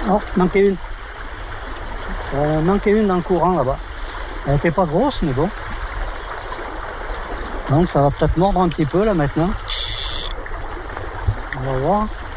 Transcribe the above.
Oh, manquait une. Manquait une dans le courant là-bas. Elle n'était pas grosse, mais bon. Donc ça va peut-être mordre un petit peu là maintenant. On va voir.